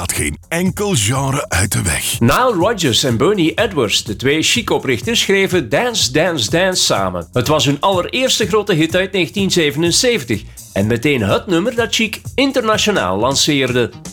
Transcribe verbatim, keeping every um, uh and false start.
gaat geen enkel genre uit de weg. Nile Rodgers en Bernie Edwards, de twee chic-oprichters, schreven Dance, Dance, Dance samen. Het was hun allereerste grote hit uit negentien zevenenzeventig en meteen het nummer dat Chic internationaal lanceerde.